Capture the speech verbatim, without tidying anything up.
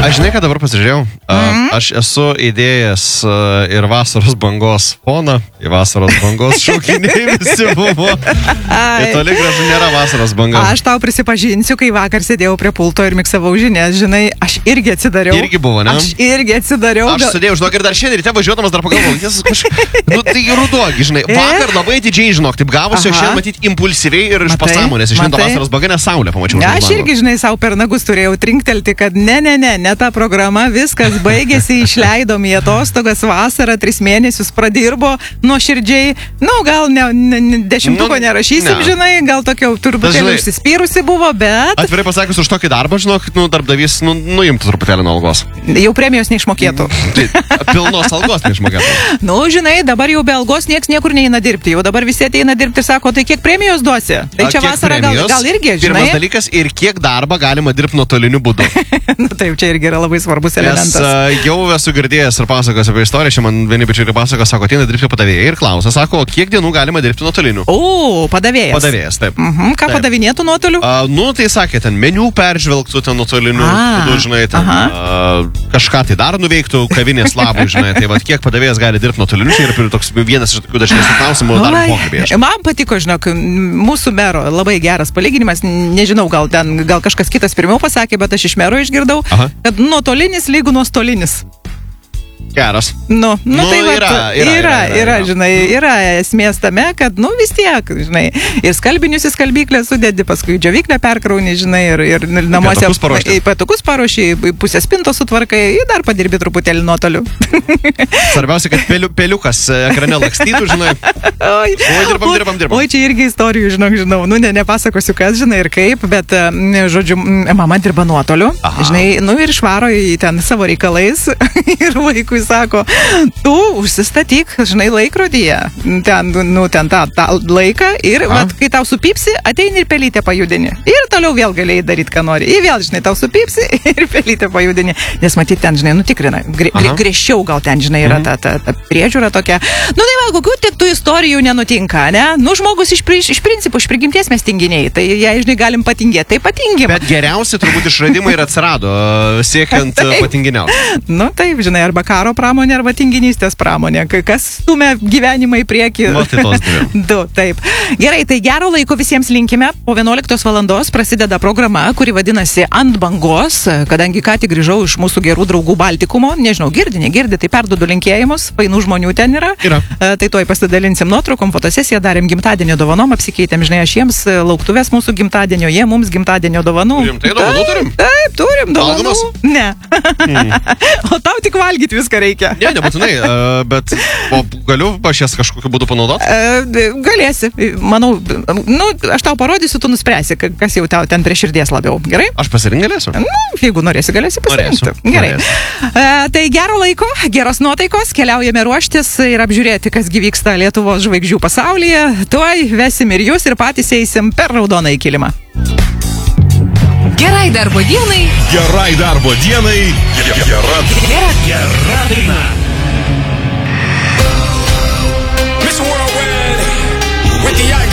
Aš žinai, ką dabar pasižiūrėjau. Mm-hmm. Aš esu įdėjęs ir vasaros bangos foną, į vasaros bangos šaukiniai visi buvo. Ir toli gražu nėra vasaros banga. Aš tau prisipažinsiu, kai vakar sėdėjau prie pulto ir miksavau žinias, žinai, aš irgi atsidariau. Irgi buvo, ne? Aš irgi atsidariau. Aš sėdėjau, žinok, ir dar šiandien ryte važiuodamas dar pagalvojau, Jėzus, kažkaip, nu tai ruduogi, žinai, vakar labai atidžiai, žinok, taip gavosi, aš šiandien matyti impulsyviai ir iš pasąmonės, išlindo vasaros banga, nes saulė pamačiau. Ne, aš irgi, žinai, savo per nagus turėjau trinktelti, kad ne, ne, ne, ne ta programa, viskas baigėsi, išleidom į atostogas vasarą, tris mėnesius pradirbo nuoširdžiai, nu, gal ne, ne, dešimtuko nu, nerašysim, ne. Žinai, gal tokia truputėlį užsispyrusi buvo, bet... Atvirai pasakius, už tokį darbą, žinok, nu, darbdavys, nu, nuimtų truputėlį nuo algos. Jau premijos neišmokėtų. Pilnos algos neišmokėtų. Nu, žinai, dabar jau be algos nieks niekur neina dirbti, jau dabar visi ateina dirbti ir sako, tai kiek premijos duosi? Tai čia vasarą gal, gal irgi, žinai. Pirmas dalykas, ir kiek darbą galima dirbti nuotoliniu būdu. Nu, taip, čia irgi yra labai svarbus elementas. Nes uh, jau esu girdėjęs ir pasakos apie istoriją, čia man vieni bičiuliai pasakos, sako, ateina dirbti padavėjai ir klausia, sako, kiek dienų galima dirbti nuotoliniu? O, padavėjas. Padavėjas, taip. Mhm, ką taip. Padavinėtų nuotoliu? Uh, nu, tai sakė, ten meniu peržvelgtų ten nuotoliniu, būdu, žinai, ten uh, kažką tai dar nuveiktų kavinės labui, žinai, tai va, kiek padavėjas gali dirbti nuotoliniu, čia yra toks vienas iš tokių dažnesnių klausimų darbo pokalbyje. Man patiko, žinok, mūsų mero labai geras palyginimas, nežinau, gal ten, gal kažkas kitas pirmiau pasakė, bet aš iš mero išgirdau, Aha. kad nuotolinis lygu nuostolinis. Geras. Nu, nu, nu tai va, yra, yra, yra, yra, yra, žinai, yra esmės tame, kad, nu, vis tiek, žinai, ir skalbinius į skalbyklę sudedi, paskui džiovyklę perkrauni, žinai, ir, ir namuose patukus paruoši, pusę spintos sutvarkai, ir dar padirbi truputėlį nuotoliu. Svarbiausia, kad peliu, peliukas ekrane lakstytų, žinai. Oi, oi, dirbam, dirbam, dirbam. Oi, čia irgi istorijų, žinok, žinau, nu, ne, nepasakosiu, kas, žinai, ir kaip, bet, žodžiu, mama dirba nuotoliu, Aha. žinai, nu, ir švaro į ten savo reikalais, ir vaikui sako, tu užsistatyk, žinai, laikrodyje, ten, nu, ten tą, tą laiką ir, vat, kai tau supypsi, ateini ir pelytę pajudini. Ir toliau vėl galėjai daryti, ką nori. Ir vėl, žinai, tau supypsi ir pelytę pajudini. Nes matyt, ten, žinai, nutikrina. Gre, griežčiau gal ten, žinai, yra ta, ta, ta priežiūra tokia. Nu, tai va, kokių tik tų istorijų nenutinka, ne? Nu, žmogus iš, iš principų, iš prigimties mes tinginiai. Tai, jei, žinai, galim patingėti, tai patingim. Bet geriausi turbūt išradimai ir atsirado, siekiant patinginiauti. Nu, taip, žinai, arba karo pramonė arba tinginystės pramonė. Kas stumia gyvenimą į priekį? Nu, tai tos dvi. Du, taip. Gerai, tai gero laiko visiems linkime. Po vienuoliktos valandos prasideda programa, kuri vadinasi Ant bangos, kadangi ką tik grįžau iš mūsų gerų draugų Baltikumo. Nežinau, girdi, negirdi, tai perduodu linkėjimus. Painų žmonių ten yra. Yra. E, tai tuoj pasidalinsim nuotraukom, fotosesiją darėm gimtadienio dovanom, apsikeitėm, žinai, aš jiems lauktuvės mūsų gimtadienio, jie mums gimtadienio dovanų. Turim, tai dovanų turim? Taip, turim dovanų. Ne. Mm. O tau tik valgyti viską reikia. Ne, nebūtinai, bet o galiu aš jas kažkokiu būdu panaudoti? Galėsi, manau, nu, aš tau parodysiu, tu nuspręsi, kas jau tau ten prie širdies labiau, gerai? Aš pasirinkti galėsiu? Nu, jeigu norėsi, galėsi pasirinkti. Gerai. Norėsiu. Tai gero laiko, geros nuotaikos, keliaujame ruoštis ir apžiūrėti, kas vyksta Lietuvos žvaigždžių pasaulyje. Tuoj vesim ir jūs ir patys eisim per raudoną įkilimą. Gerai darbo dienai. Gerai darbo dienai. Gera, gera, gera daina. Miss Worldwide, Ricky